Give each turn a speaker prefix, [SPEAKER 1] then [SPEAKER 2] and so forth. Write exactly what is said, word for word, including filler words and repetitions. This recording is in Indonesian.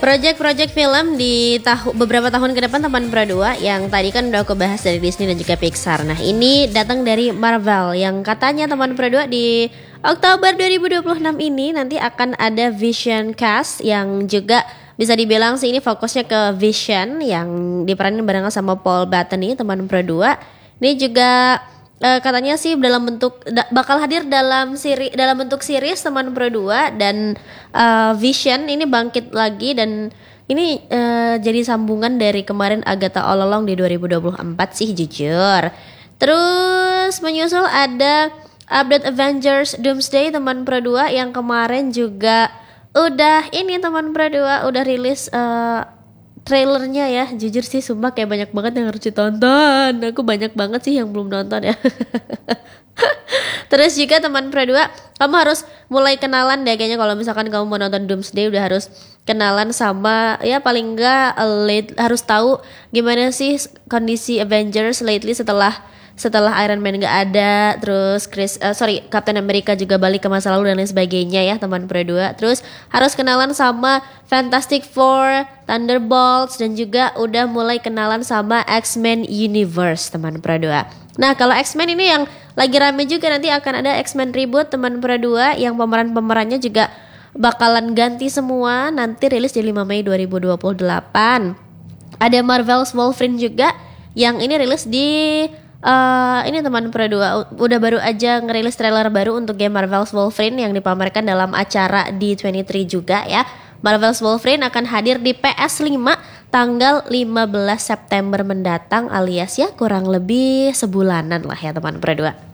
[SPEAKER 1] Project-project film di tahu beberapa tahun ke depan teman Pro dua yang tadi kan udah aku bahas dari Disney dan juga Pixar. Nah, ini datang dari Marvel yang katanya teman Pro dua di Oktober dua ribu dua puluh enam ini nanti akan ada Vision Cast yang juga bisa dibilang sih ini fokusnya ke Vision yang diperanin barengan sama Paul Bettany teman Pro dua. Ini juga Uh, katanya sih dalam bentuk da, bakal hadir dalam seri dalam bentuk series teman Pro dua dan uh, Vision ini bangkit lagi dan ini uh, jadi sambungan dari kemarin Agatha All Along di dua ribu dua puluh empat sih jujur. Terus menyusul ada update Avengers Doomsday teman Pro dua yang kemarin juga udah ini teman Pro dua udah rilis uh, trailernya ya. Jujur sih sumpah kayak banyak banget yang harus ditonton. Aku banyak banget sih yang belum nonton ya. Terus juga teman Pro dua, kamu harus mulai kenalan deh kayaknya kalau misalkan kamu mau nonton Doomsday udah harus kenalan sama ya paling enggak uh, late, harus tahu gimana sih kondisi Avengers lately setelah setelah Iron Man gak ada, terus Chris uh, sorry Captain America juga balik ke masa lalu dan lain sebagainya ya teman Pro dua. Terus harus kenalan sama Fantastic Four, Thunderbolts dan juga udah mulai kenalan sama X-Men Universe teman Pro dua. Nah, kalau X-Men ini yang lagi rame juga nanti akan ada X-Men Reboot teman Pro dua yang pemeran-pemerannya juga bakalan ganti semua, nanti rilis di lima Mei dua ribu dua puluh delapan. Ada Marvel's Wolverine juga yang ini rilis di Uh, ini teman Pro dua udah baru aja ngerilis trailer baru untuk game Marvel's Wolverine yang dipamerkan dalam acara D dua puluh tiga juga ya. Marvel's Wolverine akan hadir di P S lima tanggal lima belas September mendatang alias ya kurang lebih sebulanan lah ya teman Pro dua.